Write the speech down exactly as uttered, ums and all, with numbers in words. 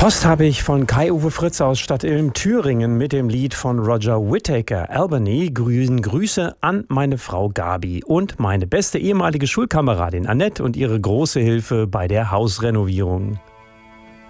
Post habe ich von Kai-Uwe Fritz aus Stadtilm, Thüringen mit dem Lied von Roger Whittaker, Albany. Grüßen Grüße an meine Frau Gabi und meine beste ehemalige Schulkameradin Annette und ihre große Hilfe bei der Hausrenovierung.